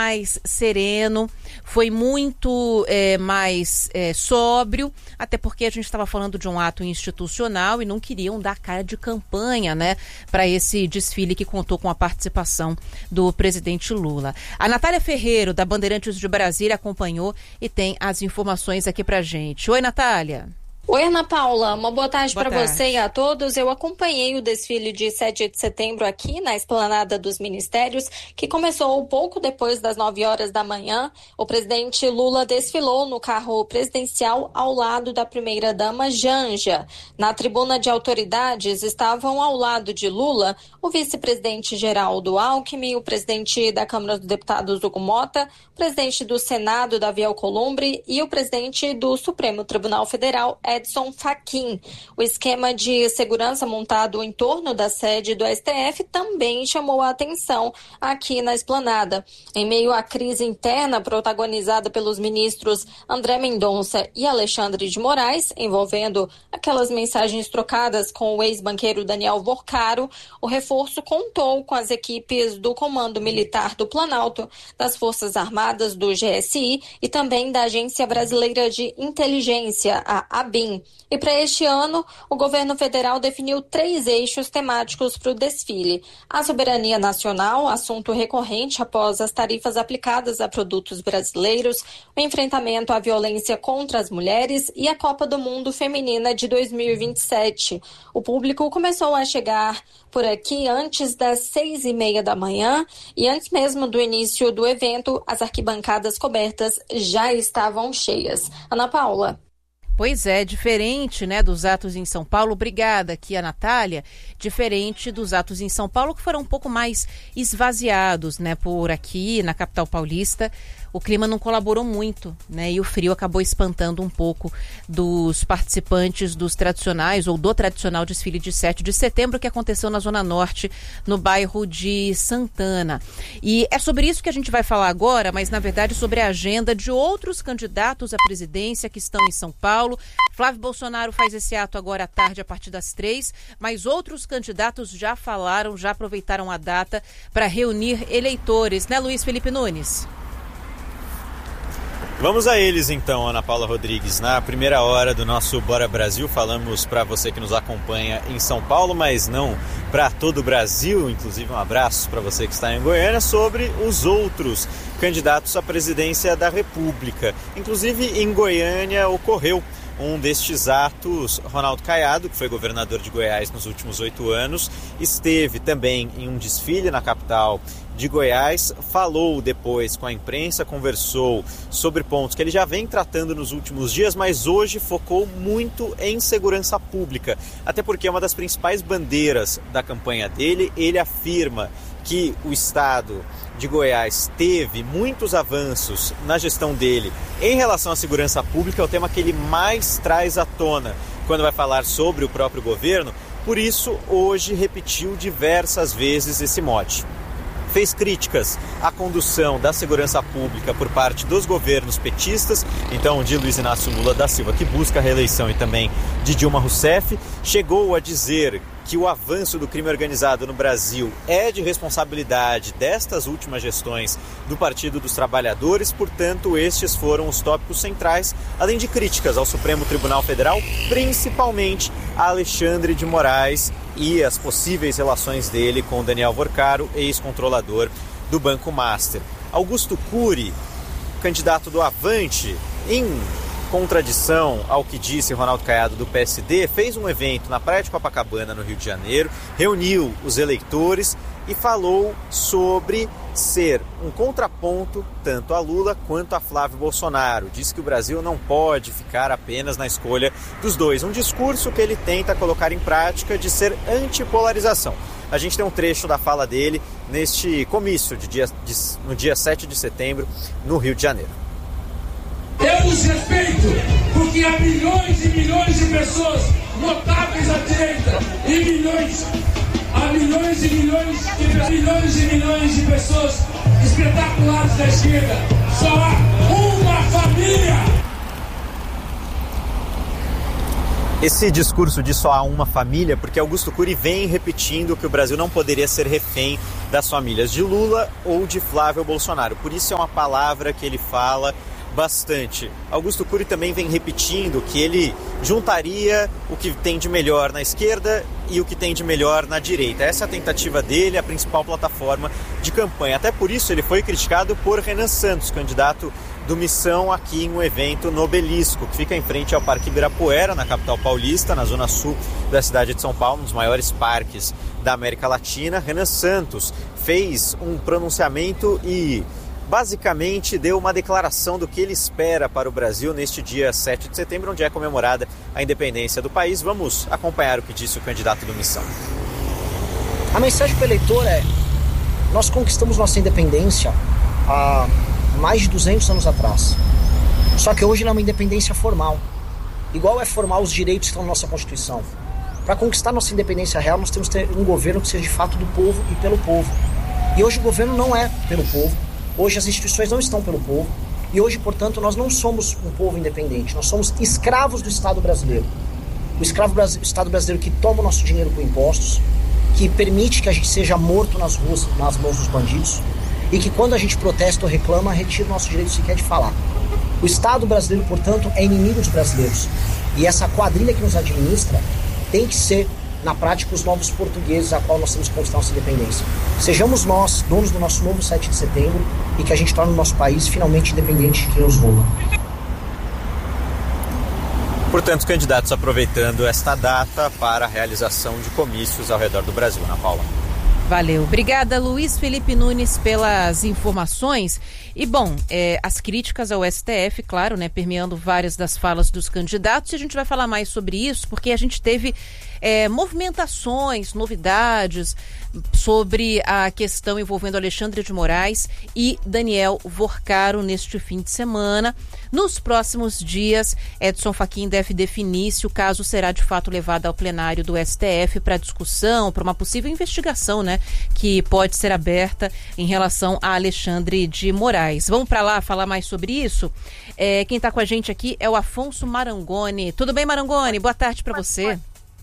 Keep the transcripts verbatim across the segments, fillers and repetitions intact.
mais sereno, foi muito é, mais é, sóbrio, até porque a gente estava falando de um ato institucional e não queriam dar cara de campanha, né, para esse desfile que contou com a participação do presidente Lula. A Natália Ferreiro, da Bandeirantes de Brasília, acompanhou e tem as informações aqui pra gente. Oi, Natália. Oi, Ana Paula, uma boa tarde para você e a todos. Eu acompanhei o desfile de sete de setembro aqui na Esplanada dos Ministérios, que começou pouco depois das nove horas da manhã. O presidente Lula desfilou no carro presidencial ao lado da primeira-dama Janja. Na tribuna de autoridades estavam ao lado de Lula o vice-presidente Geraldo Alckmin, o presidente da Câmara dos Deputados Hugo Mota, o presidente do Senado Davi Alcolumbre e o presidente do Supremo Tribunal Federal Edson Fachin. O esquema de segurança montado em torno da sede do S T F também chamou a atenção aqui na Esplanada. Em meio à crise interna protagonizada pelos ministros André Mendonça e Alexandre de Moraes, envolvendo aquelas mensagens trocadas com o ex-banqueiro Daniel Vorcaro, o reforço contou com as equipes do Comando Militar do Planalto, das Forças Armadas do G S I e também da Agência Brasileira de Inteligência, a ABIN. E para este ano, o governo federal definiu três eixos temáticos para o desfile. A soberania nacional, assunto recorrente após as tarifas aplicadas a produtos brasileiros, o enfrentamento à violência contra as mulheres e a Copa do Mundo Feminina de dois mil e vinte e sete. O público começou a chegar por aqui antes das seis e meia da manhã e antes mesmo do início do evento, as arquibancadas cobertas já estavam cheias. Ana Paula. Pois é, diferente, né, dos atos em São Paulo, obrigada aqui a Natália, diferente dos atos em São Paulo que foram um pouco mais esvaziados, né, por aqui na capital paulista. O clima não colaborou muito, né? E o frio acabou espantando um pouco dos participantes dos tradicionais ou do tradicional desfile de sete de setembro que aconteceu na Zona Norte, no bairro de Santana. E é sobre isso que a gente vai falar agora, mas na verdade sobre a agenda de outros candidatos à presidência que estão em São Paulo. Flávio Bolsonaro faz esse ato agora à tarde a partir das três, mas outros candidatos já falaram, já aproveitaram a data para reunir eleitores, né, Luiz Felipe Nunes? Vamos a eles então, Ana Paula Rodrigues. Na primeira hora do nosso Bora Brasil, falamos para você que nos acompanha em São Paulo, mas não para todo o Brasil, inclusive um abraço para você que está em Goiânia, sobre os outros candidatos à presidência da República. Inclusive em Goiânia ocorreu um destes atos. Ronaldo Caiado, que foi governador de Goiás nos últimos oito anos, esteve também em um desfile na capital de Goiás, falou depois com a imprensa, conversou sobre pontos que ele já vem tratando nos últimos dias, mas hoje focou muito em segurança pública, até porque é uma das principais bandeiras da campanha dele. Ele afirma que o estado de Goiás teve muitos avanços na gestão dele em relação à segurança pública, é o tema que ele mais traz à tona quando vai falar sobre o próprio governo. Por isso, hoje repetiu diversas vezes esse mote. Fez críticas à condução da segurança pública por parte dos governos petistas, então de Luiz Inácio Lula da Silva, que busca a reeleição, e também de Dilma Rousseff. Chegou a dizer que o avanço do crime organizado no Brasil é de responsabilidade destas últimas gestões do Partido dos Trabalhadores, portanto, estes foram os tópicos centrais, além de críticas ao Supremo Tribunal Federal, principalmente a Alexandre de Moraes e as possíveis relações dele com Daniel Vorcaro, ex-controlador do Banco Master. Augusto Cury, candidato do Avante, em contradição ao que disse Ronaldo Caiado do P S D, fez um evento na Praia de Copacabana, no Rio de Janeiro, reuniu os eleitores e falou sobre ser um contraponto tanto a Lula quanto a Flávio Bolsonaro. Disse que o Brasil não pode ficar apenas na escolha dos dois. Um discurso que ele tenta colocar em prática de ser antipolarização. A gente tem um trecho da fala dele neste comício de dia, de, no dia sete de setembro, no Rio de Janeiro. Eu os respeito, porque há milhões e milhões de pessoas notáveis à direita e milhões, há milhões e milhões e milhões e milhões de pessoas espetaculares da esquerda. Só há uma família. Esse discurso de só há uma família, porque Augusto Cury vem repetindo que o Brasil não poderia ser refém das famílias de Lula ou de Flávio Bolsonaro. Por isso é uma palavra que ele fala bastante. Augusto Cury também vem repetindo que ele juntaria o que tem de melhor na esquerda e o que tem de melhor na direita. Essa é a tentativa dele, a principal plataforma de campanha. Até por isso ele foi criticado por Renan Santos, candidato do Missão, aqui em um evento no Obelisco, que fica em frente ao Parque Ibirapuera, na capital paulista, na zona sul da cidade de São Paulo, um dos maiores parques da América Latina. Renan Santos fez um pronunciamento e basicamente deu uma declaração do que ele espera para o Brasil neste dia sete de setembro, onde é comemorada a independência do país. Vamos acompanhar o que disse o candidato do Missão. A mensagem para o eleitor é: nós conquistamos nossa independência há mais de duzentos anos atrás. Só que hoje ela é uma independência formal. Igual é formal os direitos que estão na nossa Constituição. Para conquistar nossa independência real, nós temos que ter um governo que seja de fato do povo e pelo povo. E hoje o governo não é pelo povo. Hoje as instituições não estão pelo povo. E hoje, portanto, nós não somos um povo independente. Nós somos escravos do Estado brasileiro. O escravo brasileiro, o Estado brasileiro que toma o nosso dinheiro com impostos, que permite que a gente seja morto nas ruas, nas mãos dos bandidos, e que quando a gente protesta ou reclama, retira o nosso direito sequer de falar. O Estado brasileiro, portanto, é inimigo dos brasileiros. E essa quadrilha que nos administra tem que ser, na prática, os novos portugueses a qual nós temos que conquistar nossa independência. Sejamos nós, donos do nosso novo sete de setembro, e que a gente torne o nosso país finalmente independente de quem nos rouba. Portanto, os candidatos aproveitando esta data para a realização de comícios ao redor do Brasil. Ana Paula. Valeu. Obrigada, Luiz Felipe Nunes, pelas informações. E, bom, é, as críticas ao S T F, claro, né, permeando várias das falas dos candidatos. E a gente vai falar mais sobre isso, porque a gente teve é, movimentações, novidades sobre a questão envolvendo Alexandre de Moraes e Daniel Vorcaro neste fim de semana. Nos próximos dias, Edson Fachin deve definir se o caso será de fato levado ao plenário do S T F para discussão, para uma possível investigação, né, que pode ser aberta em relação a Alexandre de Moraes. Vamos para lá falar mais sobre isso? É, quem está com a gente aqui é o Afonso Marangoni. Tudo bem, Marangoni? Boa tarde para você.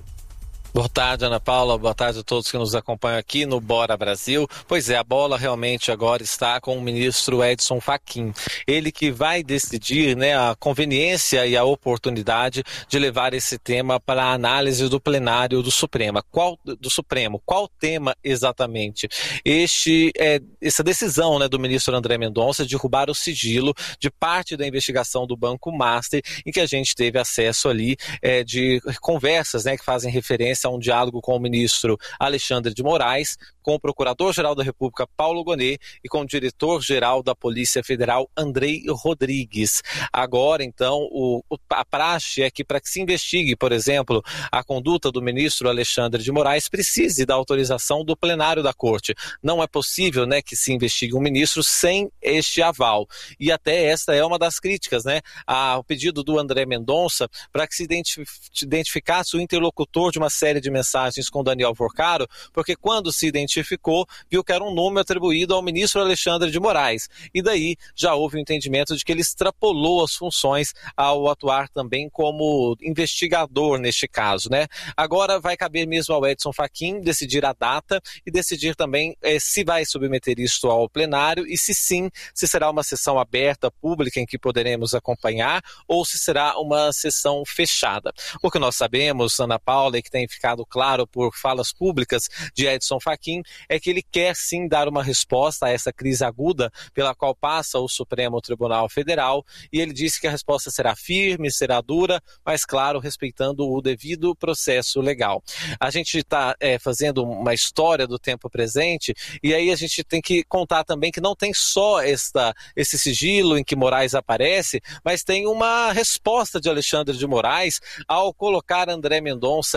Boa tarde, Ana Paula. Boa tarde a todos que nos acompanham aqui no Bora Brasil. Pois é, a bola realmente agora está com o ministro Edson Fachin. Ele que vai decidir, né, a conveniência e a oportunidade de levar esse tema para a análise do plenário do Supremo. Qual, do Supremo. Qual tema exatamente? Este, é, essa decisão, né, do ministro André Mendonça de derrubar o sigilo de parte da investigação do Banco Master, em que a gente teve acesso ali é, de conversas, né, que fazem referência a um diálogo com o ministro Alexandre de Moraes, com o Procurador-Geral da República, Paulo Gonet, e com o Diretor-Geral da Polícia Federal, Andrei Rodrigues. Agora, então, o, a praxe é que para que se investigue, por exemplo, a conduta do ministro Alexandre de Moraes, precise da autorização do plenário da Corte. Não é possível, né, que se investigue um ministro sem este aval. E até esta é uma das críticas, né, ao pedido do André Mendonça para que se identif- identificasse o interlocutor de uma série de mensagens com Daniel Vorcaro, porque quando se identificou, viu que era um nome atribuído ao ministro Alexandre de Moraes. E daí já houve o entendimento de que ele extrapolou as funções ao atuar também como investigador neste caso, né? Agora vai caber mesmo ao Edson Fachin decidir a data e decidir também eh, se vai submeter isto ao plenário e se sim, se será uma sessão aberta, pública, em que poderemos acompanhar, ou se será uma sessão fechada. O que nós sabemos, Ana Paula, e que tem ficado claro por falas públicas de Edson Fachin, é que ele quer sim dar uma resposta a essa crise aguda pela qual passa o Supremo Tribunal Federal, e ele disse que a resposta será firme, será dura, mas claro, respeitando o devido processo legal. A gente está é, fazendo uma história do tempo presente, e aí a gente tem que contar também que não tem só esta, esse sigilo em que Moraes aparece, mas tem uma resposta de Alexandre de Moraes ao colocar André Mendonça ali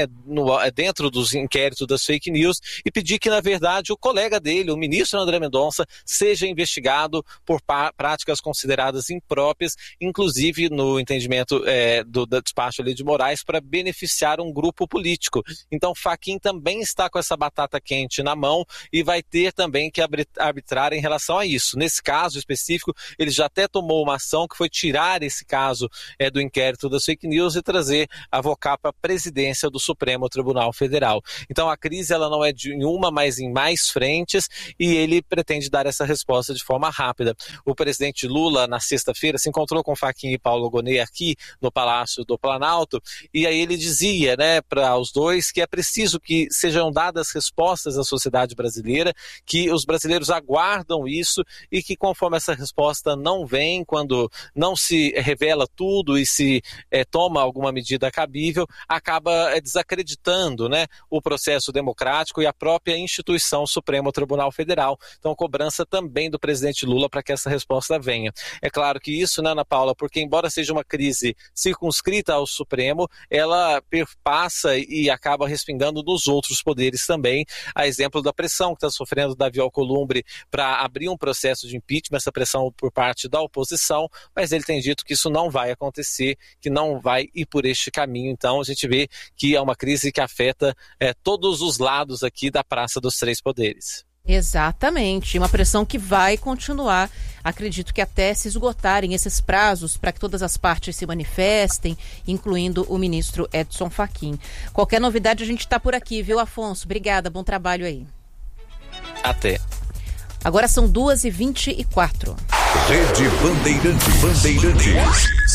né, no, dentro dos inquéritos das fake news e pedir que, na verdade, o colega dele, o ministro André Mendonça, seja investigado por pá- práticas consideradas impróprias, inclusive no entendimento é, do, do despacho ali de Moraes, para beneficiar um grupo político. Então, Fachin também está com essa batata quente na mão e vai ter também que arbitrar em relação a isso. Nesse caso específico, ele já até tomou uma ação que foi tirar esse caso é, do inquérito das fake news e trazer, avocar para a presidência do Supremo Tribunal Federal. Então, a crise ela não é de uma, mas em mais frentes, e ele pretende dar essa resposta de forma rápida. O presidente Lula, na sexta-feira, se encontrou com Fachin e Paulo Gonet aqui no Palácio do Planalto, e aí ele dizia, né, para os dois que é preciso que sejam dadas respostas à sociedade brasileira, que os brasileiros aguardam isso e que conforme essa resposta não vem, quando não se revela tudo e se é, toma alguma medida cabível, acaba é, desacreditando, né, o processo democrático e a própria instituição Supremo Tribunal Federal. Então, cobrança também do presidente Lula para que essa resposta venha. É claro que isso, né, Ana Paula, porque embora seja uma crise circunscrita ao Supremo, ela perpassa e acaba respingando nos outros poderes também, a exemplo da pressão que está sofrendo Davi Alcolumbre para abrir um processo de impeachment, essa pressão por parte da oposição, mas ele tem dito que isso não vai acontecer, que não vai ir por este caminho. Então a gente vê que é uma crise que afeta é, todos os lados aqui da Praça dos Três Poderes. Exatamente, uma pressão que vai continuar, acredito que até se esgotarem esses prazos para que todas as partes se manifestem, incluindo o ministro Edson Fachin. Qualquer novidade a gente está por aqui, viu, Afonso? Obrigada, bom trabalho aí. Até. Agora são duas e vinte e quatro. Rede Bandeirantes. Bandeirantes.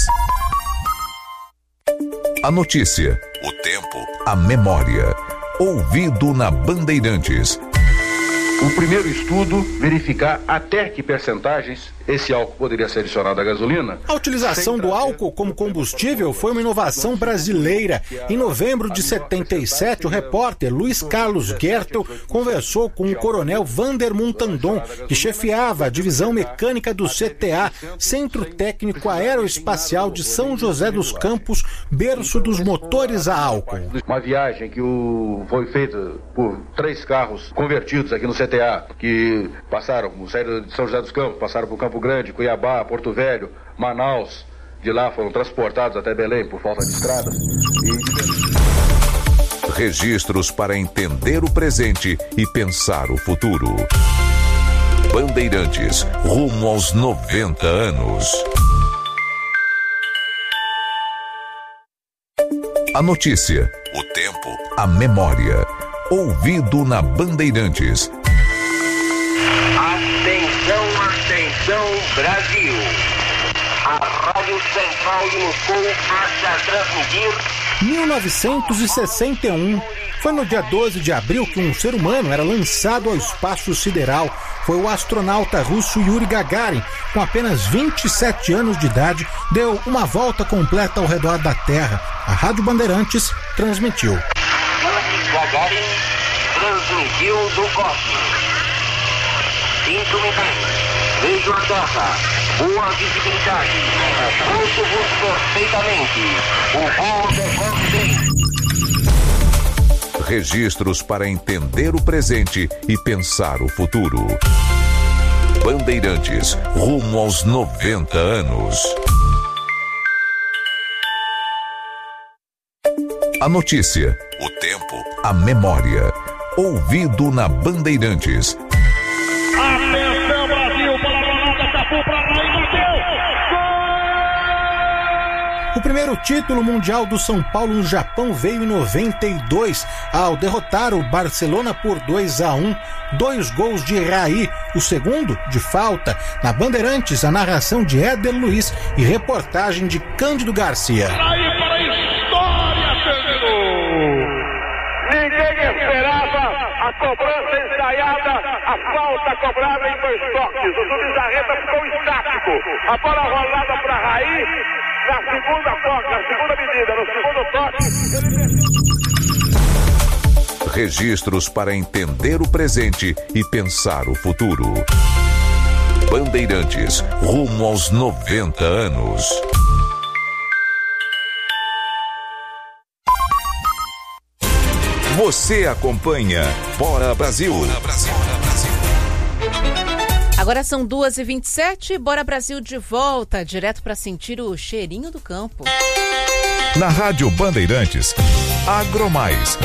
A notícia, o tempo, a memória. Ouvido na Bandeirantes. O primeiro estudo, verificar até que percentagens esse álcool poderia ser adicionado à gasolina. A utilização do álcool como combustível foi uma inovação brasileira. Em novembro de setenta e sete, o repórter Luiz Carlos Gertel conversou com o coronel Vander Montandon, que chefiava a divisão mecânica do C T A, Centro Técnico Aeroespacial de São José dos Campos, berço dos motores a álcool. Uma viagem que o... foi feita por três carros convertidos aqui no C T A, que passaram, saíram de São José dos Campos, passaram por Campo Grande, Cuiabá, Porto Velho, Manaus. De lá foram transportados até Belém por falta de estradas. E... Registros para entender o presente e pensar o futuro. Bandeirantes, rumo aos noventa anos. A notícia, o tempo, a memória. Ouvido na Bandeirantes. Atenção, atenção, Brasil. A Rádio Central de Moscou passa a transmitir... mil novecentos e sessenta e um. Foi no dia doze de abril que um ser humano era lançado ao espaço sideral. Foi o astronauta russo Yuri Gagarin, com apenas vinte e sete anos de idade, deu uma volta completa ao redor da Terra. A Rádio Bandeirantes transmitiu. Yuri Gagarin transmitiu do cosmos. Sinto-me bem, vejo a Terra, boa visibilidade, ouço-vos perfeitamente, o voo decorre bem. Registros para entender o presente e pensar o futuro. Bandeirantes, rumo aos noventa anos. A notícia, o tempo, a memória. Ouvido na Bandeirantes. Atenção, Brasil, para a balada, Capu para lá e bateu! O primeiro título mundial do São Paulo no Japão veio em noventa e dois, ao derrotar o Barcelona por dois a um, dois gols de Raí, o segundo de falta. Na Bandeirantes, a narração de Éder Luiz e reportagem de Cândido Garcia. Raí para a história, Cândido! Ninguém esperava a cobrança ensaiada, a falta cobrada em dois toques. O Zubizarreta ficou estático. A bola rolada para Raí. Na segunda toque, na segunda medida, no segundo toque. Registros para entender o presente e pensar o futuro. Bandeirantes, rumo aos noventa anos. Você acompanha Bora Brasil. Bora Brasil. Agora são duas e vinte e sete, Bora Brasil de volta, direto para sentir o cheirinho do campo. Na Rádio Bandeirantes, Agromais.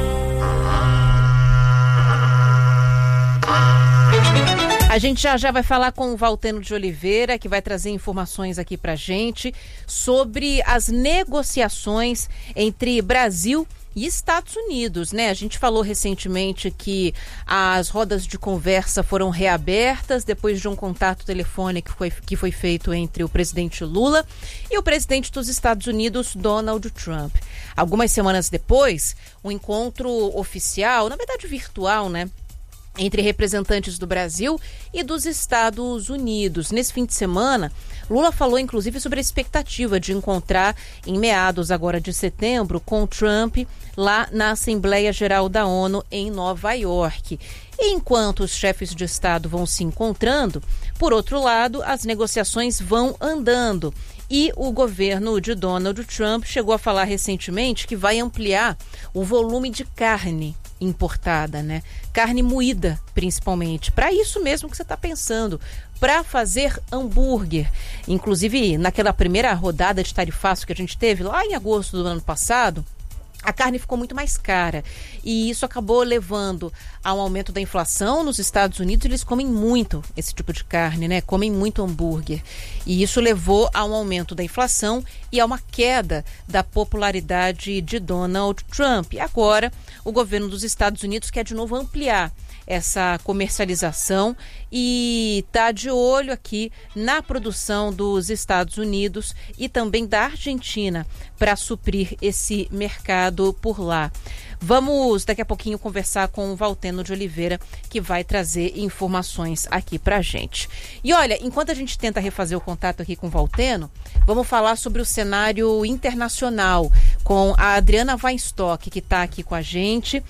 A gente já já vai falar com o Valteno de Oliveira, que vai trazer informações aqui pra gente sobre as negociações entre Brasil e Estados Unidos, né? A gente falou recentemente que as rodas de conversa foram reabertas depois de um contato telefônico que foi, que foi feito entre o presidente Lula e o presidente dos Estados Unidos, Donald Trump. Algumas semanas depois, um encontro oficial, na verdade virtual, né? Entre representantes do Brasil e dos Estados Unidos. Nesse fim de semana, Lula falou inclusive sobre a expectativa de encontrar em meados agora de setembro com Trump lá na Assembleia Geral da ONU em Nova York. E enquanto os chefes de Estado vão se encontrando, por outro lado, as negociações vão andando. E o governo de Donald Trump chegou a falar recentemente que vai ampliar o volume de carne importada, né? Carne moída, principalmente. Para isso mesmo que você está pensando, para fazer hambúrguer. Inclusive, naquela primeira rodada de tarifaço que a gente teve lá em agosto do ano passado, a carne ficou muito mais cara e isso acabou levando a um aumento da inflação. Nos Estados Unidos eles comem muito esse tipo de carne, né? Comem muito hambúrguer e isso levou a um aumento da inflação e a uma queda da popularidade de Donald Trump. E agora o governo dos Estados Unidos quer de novo ampliar essa comercialização e está de olho aqui na produção dos Estados Unidos e também da Argentina para suprir esse mercado por lá. Vamos daqui a pouquinho conversar com o Valteno de Oliveira, que vai trazer informações aqui pra gente. E olha, enquanto a gente tenta refazer o contato aqui com o Valteno, vamos falar sobre o cenário internacional com a Adriana Weinstock, que está aqui com a gente,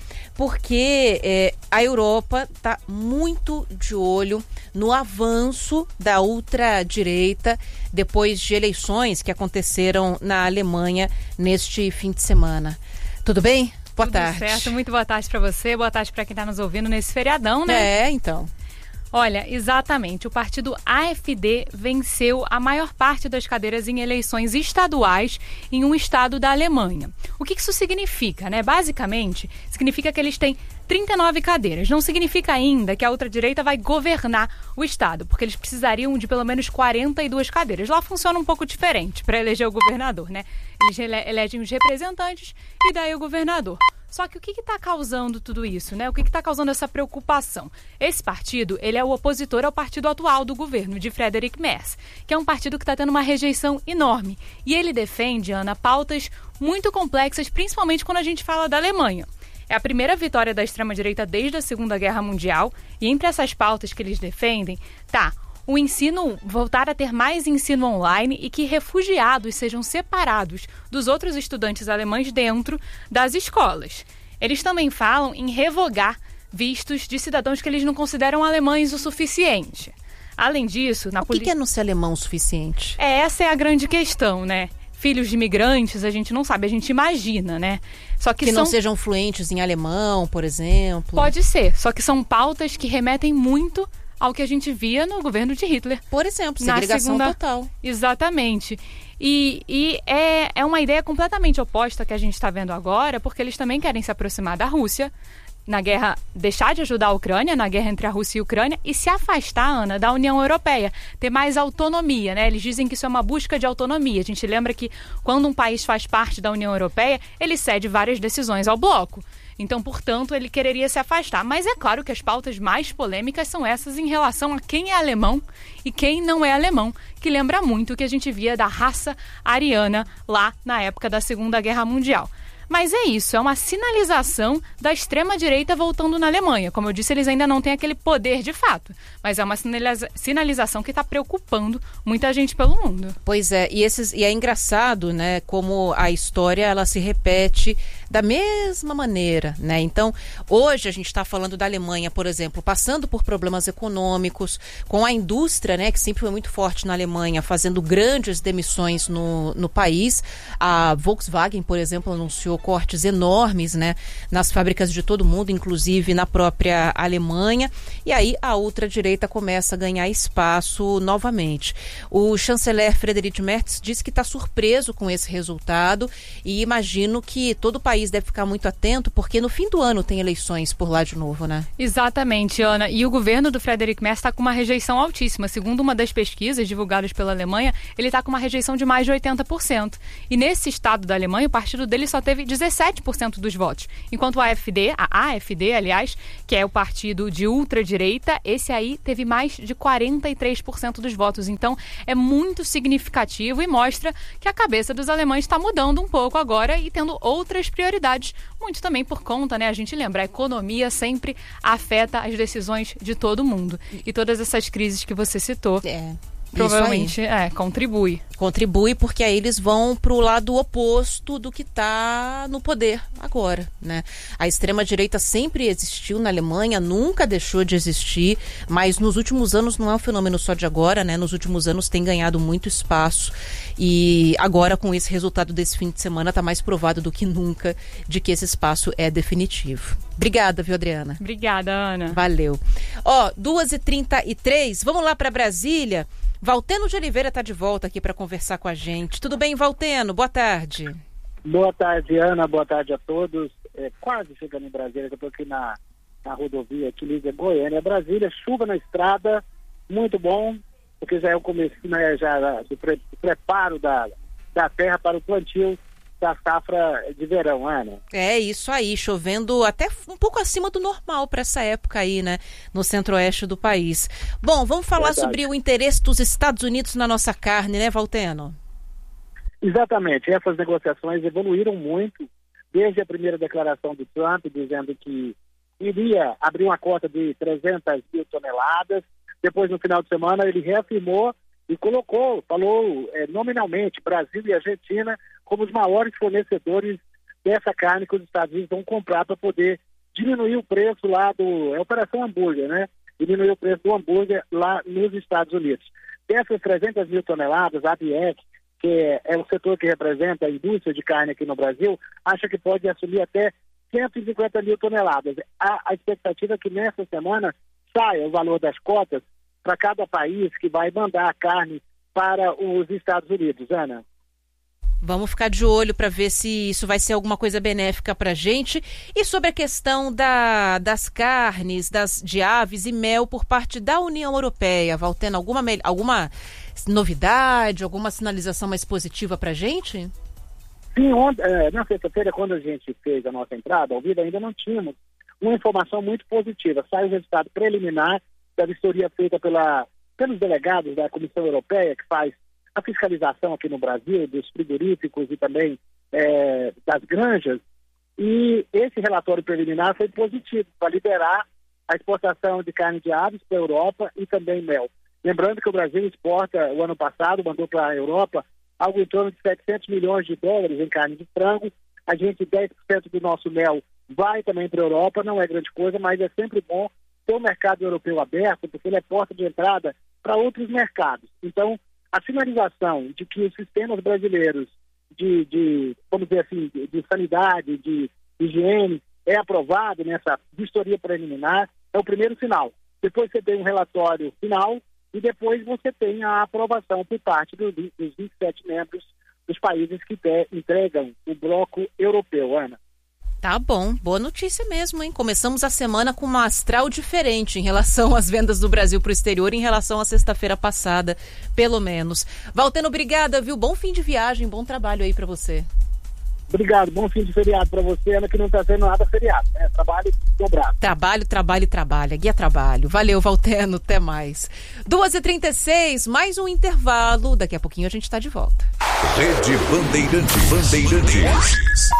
porque é, a Europa está muito de olho no avanço da ultradireita depois de eleições que aconteceram na Alemanha neste fim de semana. Tudo bem? Boa Tudo tarde. Certo, muito boa tarde para você, boa tarde para quem está nos ouvindo nesse feriadão, né? É, então. Olha, exatamente, o partido A F D venceu a maior parte das cadeiras em eleições estaduais em um estado da Alemanha. O que isso significa, né? Basicamente, significa que eles têm trinta e nove cadeiras. Não significa ainda que a ultradireita vai governar o estado, porque eles precisariam de pelo menos quarenta e duas cadeiras. Lá funciona um pouco diferente para eleger o governador, né? Eles ele- elegem os representantes e daí o governador. Só que o que está causando tudo isso, né? O que está causando essa preocupação? Esse partido, ele é o opositor ao partido atual do governo, de Friedrich Merz, que é um partido que está tendo uma rejeição enorme. E ele defende, Ana, pautas muito complexas, principalmente quando a gente fala da Alemanha. É a primeira vitória da extrema-direita desde a Segunda Guerra Mundial, e entre essas pautas que eles defendem, tá o ensino, voltar a ter mais ensino online e que refugiados sejam separados dos outros estudantes alemães dentro das escolas. Eles também falam em revogar vistos de cidadãos que eles não consideram alemães o suficiente. Além disso... na O que, poli... que é não ser alemão o suficiente? É, essa é a grande questão, né? Filhos de imigrantes, a gente não sabe, a gente imagina, né? Só que, que são... não sejam fluentes em alemão, por exemplo. Pode ser, só que são pautas que remetem muito ao que a gente via no governo de Hitler. Por exemplo, segregação segunda... total. Exatamente. E, e é, é uma ideia completamente oposta que a gente está vendo agora, porque eles também querem se aproximar da Rússia, na guerra, deixar de ajudar a Ucrânia, na guerra entre a Rússia e a Ucrânia, e se afastar, Ana, da União Europeia, ter mais autonomia, né? Eles dizem que isso é uma busca de autonomia. A gente lembra que quando um país faz parte da União Europeia, ele cede várias decisões ao bloco. Então, portanto, ele quereria se afastar. Mas é claro que as pautas mais polêmicas são essas em relação a quem é alemão e quem não é alemão, que lembra muito o que a gente via da raça ariana lá na época da Segunda Guerra Mundial. Mas é isso, é uma sinalização da extrema-direita voltando na Alemanha. Como eu disse, eles ainda não têm aquele poder de fato, mas é uma sinaliza- sinalização que está preocupando muita gente pelo mundo. Pois é, e, esses, e é engraçado, né, como a história ela se repete da mesma maneira, né? Então, hoje a gente está falando da Alemanha, por exemplo, passando por problemas econômicos, com a indústria, né, que sempre foi muito forte na Alemanha, fazendo grandes demissões no, no país. A Volkswagen, por exemplo, anunciou cortes enormes, né, nas fábricas de todo mundo, inclusive na própria Alemanha. E aí a ultradireita começa a ganhar espaço novamente. O chanceler Friedrich Merz disse que está surpreso com esse resultado e imagino que todo o país deve ficar muito atento, porque no fim do ano tem eleições por lá de novo, né? Exatamente, Ana. E o governo do Friedrich Merz está com uma rejeição altíssima. Segundo uma das pesquisas divulgadas pela Alemanha, ele está com uma rejeição de mais de oitenta por cento. E nesse estado da Alemanha, o partido dele só teve dezessete por cento dos votos. Enquanto a AfD, a AfD, aliás, que é o partido de ultradireita, esse aí teve mais de quarenta e três por cento dos votos. Então, é muito significativo e mostra que a cabeça dos alemães está mudando um pouco agora e tendo outras prioridades. Muito também por conta, né? A gente lembra, a economia sempre afeta as decisões de todo mundo. E todas essas crises que você citou... É. Provavelmente, é, contribui. Contribui porque aí eles vão para o lado oposto do que está no poder agora, né? A extrema-direita sempre existiu na Alemanha, nunca deixou de existir, mas nos últimos anos não é um fenômeno só de agora, né? Nos últimos anos tem ganhado muito espaço e agora com esse resultado desse fim de semana está mais provado do que nunca de que esse espaço é definitivo. Obrigada, viu, Adriana? Obrigada, Ana. Valeu. Ó, duas e trinta e três, vamos lá para Brasília. Valteno de Oliveira está de volta aqui para conversar com a gente. Tudo bem, Valteno? Boa tarde. Boa tarde, Ana. Boa tarde a todos. É, quase chegando em Brasília, eu estou aqui na, na rodovia que liga Goiânia a Brasília. Chuva na estrada, muito bom, porque já é o começo, né, já do pre, preparo da, da terra para o plantio da safra de verão, Ana. É isso aí, chovendo até um pouco acima do normal para essa época aí, né, no centro-oeste do país. Bom, vamos falar Verdade. sobre o interesse dos Estados Unidos na nossa carne, né, Valteno? Exatamente, essas negociações evoluíram muito desde a primeira declaração do Trump, dizendo que iria abrir uma cota de trezentas mil toneladas. Depois, no final de semana, ele reafirmou e colocou, falou é, nominalmente, Brasil e Argentina como os maiores fornecedores dessa carne que os Estados Unidos vão comprar para poder diminuir o preço lá do... É a Operação Hambúrguer, né? Diminuir o preço do hambúrguer lá nos Estados Unidos. Dessas trezentas mil toneladas, a ABIEC, que é, é o setor que representa a indústria de carne aqui no Brasil, acha que pode assumir até cento e cinquenta mil toneladas. A, a expectativa é que nessa semana saia o valor das cotas para cada país que vai mandar a carne para os Estados Unidos, Ana. Vamos ficar de olho para ver se isso vai ser alguma coisa benéfica para a gente. E sobre a questão da, das carnes, das, de aves e mel por parte da União Europeia, Valteno, alguma, alguma novidade, alguma sinalização mais positiva para a gente? Sim, ontem, na sexta-feira, quando a gente fez a nossa entrada ao vivo, ainda não tínhamos uma informação muito positiva. Sai o resultado preliminar da vistoria feita pela, pelos delegados da Comissão Europeia, que faz a fiscalização aqui no Brasil, dos frigoríficos e também é, das granjas, e esse relatório preliminar foi positivo para liberar a exportação de carne de aves para a Europa e também mel. Lembrando que o Brasil exporta, o ano passado, mandou para a Europa algo em torno de setecentos milhões de dólares em carne de frango. A gente, dez por cento do nosso mel vai também para a Europa, não é grande coisa, mas é sempre bom ter o mercado europeu aberto, porque ele é porta de entrada para outros mercados. Então, a sinalização de que os sistemas brasileiros de, de vamos dizer assim, de, de sanidade, de higiene, é aprovado nessa vistoria preliminar, é o primeiro sinal. Depois você tem um relatório final e depois você tem a aprovação por parte do, dos vinte e sete membros dos países que te, entregam o bloco europeu, Ana. Tá bom, boa notícia mesmo, hein? Começamos a semana com uma astral diferente em relação às vendas do Brasil para o exterior, em relação à sexta-feira passada, pelo menos. Valteno, obrigada, viu? Bom fim de viagem, bom trabalho aí para você. Obrigado, bom fim de feriado para você, Ana, que não está sendo nada feriado, né? Trabalho dobrado. Trabalho, trabalho, trabalho. Guia trabalho. Valeu, Valteno, até mais. duas e trinta e seis, mais um intervalo. Daqui a pouquinho a gente está de volta. Rede Bandeirantes. Bandeirantes.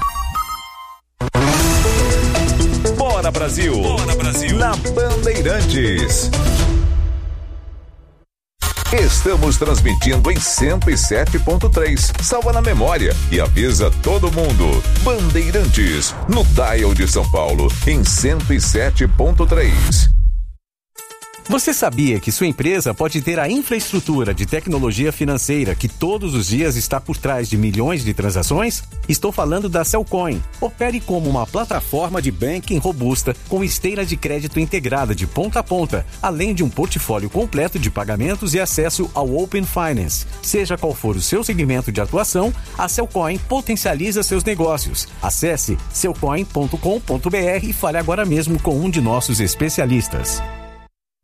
Bora Brasil. Bora Brasil. Na Bandeirantes. Estamos transmitindo em cento e sete ponto três. Salva na memória e avisa todo mundo. Bandeirantes, no dial de São Paulo, em cento e sete ponto três. Você sabia que sua empresa pode ter a infraestrutura de tecnologia financeira que todos os dias está por trás de milhões de transações? Estou falando da Cellcoin. Opere como uma plataforma de banking robusta com esteira de crédito integrada de ponta a ponta, além de um portfólio completo de pagamentos e acesso ao Open Finance. Seja qual for o seu segmento de atuação, a Cellcoin potencializa seus negócios. Acesse cellcoin ponto com ponto br e fale agora mesmo com um de nossos especialistas.